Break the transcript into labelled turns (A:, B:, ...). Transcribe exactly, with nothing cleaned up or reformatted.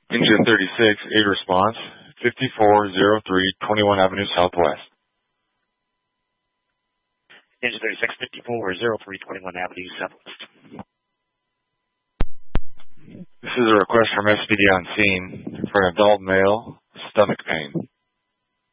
A: Engine thirty-six, aid response, fifty-four oh three, twenty-one Avenue Southwest.
B: Engine thirty-six, fifty-four oh three, twenty-one Avenue Southwest.
A: This is a request from S P D on scene for an adult male, stomach pain.